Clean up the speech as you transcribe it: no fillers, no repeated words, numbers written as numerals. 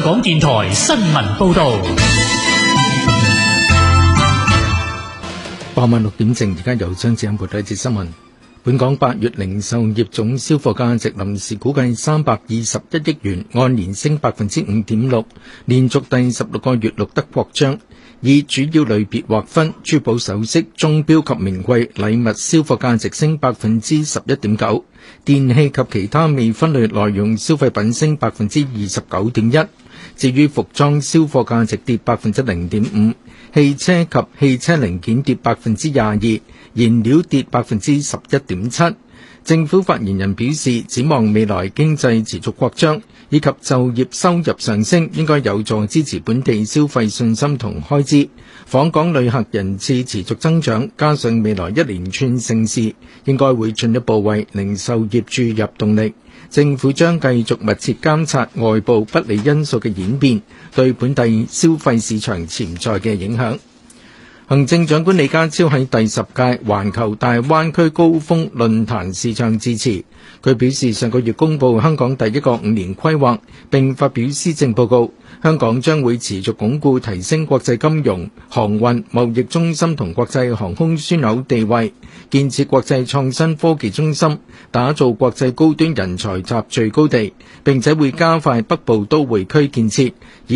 港電台新聞報道。 傍晚6點正，而家由張子欣報道一節新聞。本港8月零售業總銷貨價值臨時估計321億元，按年升 5.6%， 連續第16個月錄得擴張。以主要類別劃分，珠寶首飾、鐘錶及名貴禮物銷貨價值升 11.9%， 電器及其他未分類耐用消費品升 29.1%。至於服裝銷貨價值跌 0.5%， 汽車及汽車零件跌 22%， 燃料跌 11.7%。政府發言人表示，展望未來經濟持續擴張以及就業收入上升，應該有助支持本地消費信心同開支。訪港旅客人次持續增長，加上未來一連串盛事，應該會進一步為零售業注入動力。政府將繼續密切監察外部不利因素嘅演變對本地消費市場潛在嘅影響。行政長官李家超喺第10屆環球大灣區高峰論壇視像致辭。佢表示，上個月公布香港第一個5年規劃，並發表施政報告。香港將會持續鞏固提升國際金融、航運、貿易中心同國際航空樞紐地位，建設國際創新科技中心，打造國際高端人才集聚高地，並且會加快北部都會區建設。